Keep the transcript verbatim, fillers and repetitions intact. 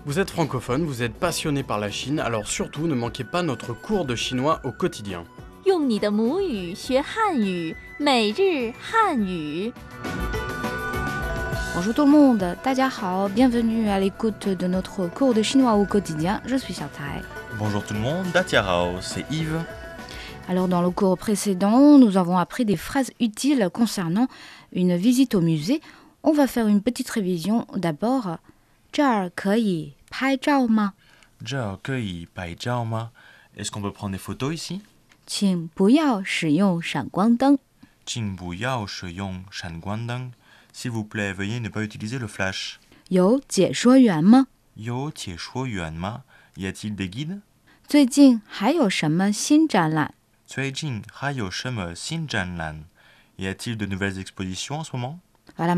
Vous êtes francophone, vous êtes passionné par la Chine, alors surtout ne manquez pas notre cours de chinois au quotidien. 用你的母语学汉语，每日汉语。 Bonjour tout le monde, 大家好, bienvenue à l'écoute de notre cours de chinois au quotidien, je suis Xiaotai. Bonjour tout le monde, Datiarao, c'est Yves. Alors dans le cours précédent, nous avons appris des phrases utiles concernant une visite au musée. On va faire une petite révision. D'abord, 这儿可以拍照吗? 这儿可以拍照吗? Est-ce qu'on peut prendre des photos ici? 请不要使用闪光灯。 请不要使用闪光灯. S'il vous plaît, veuillez ne pas utiliser le flash. 有解说员吗? 有解说员吗? Y a-t-il des guides? 最近还有什么新展览? 最近还有什么新展览? Y a-t-il de nouvelles expositions en ce moment?